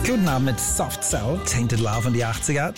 Guten Abend mit Soft Cell, Tainted Love in die 80er,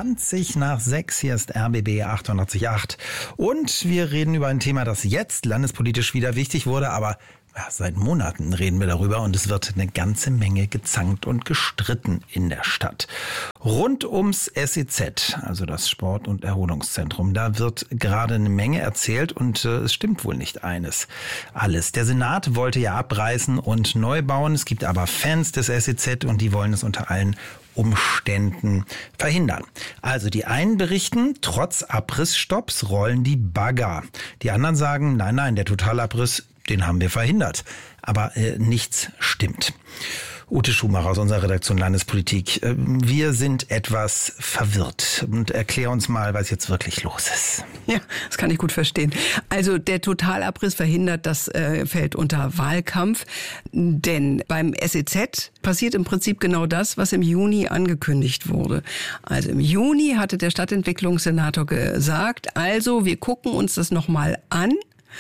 6:20. Hier ist RBB 88.8 und wir reden über ein Thema, das jetzt landespolitisch wieder wichtig wurde, aber seit Monaten reden wir darüber und es wird eine ganze Menge gezankt und gestritten in der Stadt. Rund ums SEZ, also das Sport- und Erholungszentrum, da wird gerade eine Menge erzählt und es stimmt wohl nicht alles. Der Senat wollte ja abreißen und neu bauen. Es gibt aber Fans des SEZ und die wollen es unter allen Umständen verhindern. Also die einen berichten, trotz Abrissstopps rollen die Bagger. Die anderen sagen, nein, der Totalabriss, den haben wir verhindert. Aber nichts stimmt. Ute Schumacher aus unserer Redaktion Landespolitik. Wir sind etwas verwirrt. Und erklär uns mal, was jetzt wirklich los ist. Ja, das kann ich gut verstehen. Also der Totalabriss verhindert, das fällt unter Wahlkampf. Denn beim SEZ passiert im Prinzip genau das, was im Juni angekündigt wurde. Also im Juni hatte der Stadtentwicklungssenator gesagt, also wir gucken uns das nochmal an,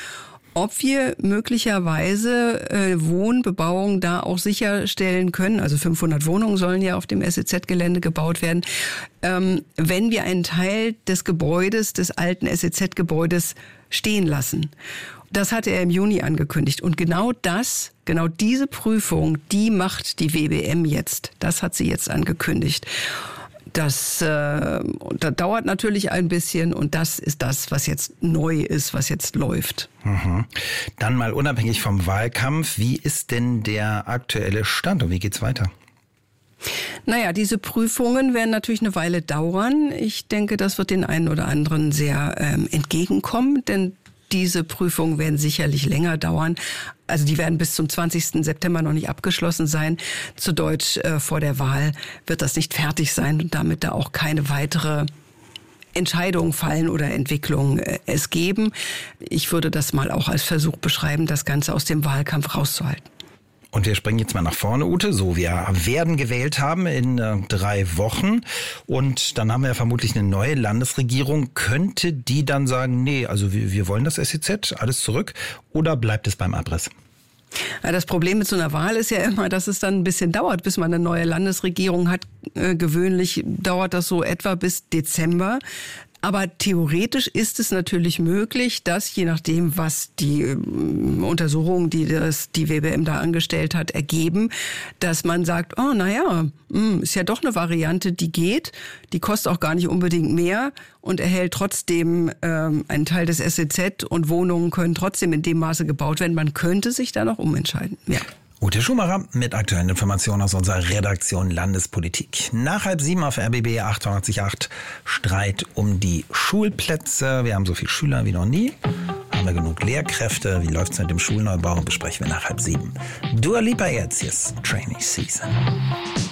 ob wir möglicherweise Wohnbebauung da auch sicherstellen können. Also 500 Wohnungen sollen ja auf dem SEZ-Gelände gebaut werden. Wenn wir einen Teil des Gebäudes, des alten SEZ-Gebäudes stehen lassen. Das hatte er im Juni angekündigt. Und genau diese Prüfung, die macht die WBM jetzt. Das hat sie jetzt angekündigt. Das dauert natürlich ein bisschen und das ist das, was jetzt neu ist, was jetzt läuft. Dann mal unabhängig vom Wahlkampf, wie ist denn der aktuelle Stand und wie geht's weiter? Naja, diese Prüfungen werden natürlich eine Weile dauern. Ich denke, das wird den einen oder anderen sehr entgegenkommen, denn diese Prüfungen werden sicherlich länger dauern. Also die werden bis zum 20. September noch nicht abgeschlossen sein. Zu Deutsch, vor der Wahl wird das nicht fertig sein und damit da auch keine weitere Entscheidungen fallen oder Entwicklungen es geben. Ich würde das mal auch als Versuch beschreiben, das Ganze aus dem Wahlkampf rauszuhalten. Und wir springen jetzt mal nach vorne, Ute. So, wir werden gewählt haben in 3 Wochen. Und dann haben wir ja vermutlich eine neue Landesregierung. Könnte die dann sagen, nee, also wir wollen das SEZ, alles zurück? Oder bleibt es beim Abriss? Das Problem mit so einer Wahl ist ja immer, dass es dann ein bisschen dauert, bis man eine neue Landesregierung hat. Gewöhnlich dauert das so etwa bis Dezember. Aber theoretisch ist es natürlich möglich, dass je nachdem, was die Untersuchungen, die WBM da angestellt hat, ergeben, dass man sagt, ist ja doch eine Variante, die geht, die kostet auch gar nicht unbedingt mehr und erhält trotzdem einen Teil des SEZ und Wohnungen können trotzdem in dem Maße gebaut werden. Man könnte sich da noch umentscheiden. Ja. Ute Schumacher mit aktuellen Informationen aus unserer Redaktion Landespolitik. Nach 6:30 auf RBB 88.8 Streit um die Schulplätze. Wir haben so viele Schüler wie noch nie. Haben wir genug Lehrkräfte? Wie läuft's mit dem Schulneubau? Besprechen wir nach 6:30. Dua Lipa jetzt. Hier ist Training Season.